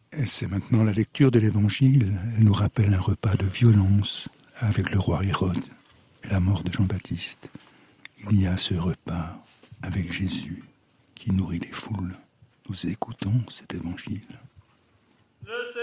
Et c'est maintenant la lecture de l'Évangile. Elle nous rappelle un repas de violence avec le roi Hérode et la mort de Jean-Baptiste. Il y a ce repas avec Jésus qui nourrit les foules. Nous écoutons cet Évangile.